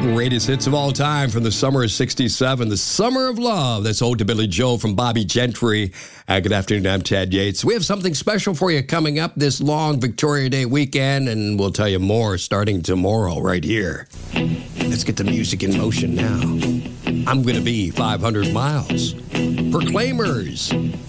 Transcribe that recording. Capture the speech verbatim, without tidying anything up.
Greatest hits of all time from the summer of sixty-seven, the Summer of Love. That's Ode to Billy Joel from Bobby Gentry. Uh, good afternoon, I'm Ted Yates. We have something special for you coming up this long Victoria Day weekend, and we'll tell you more starting tomorrow right here. Let's get the music in motion now. I'm Gonna Be five hundred miles. Proclaimers.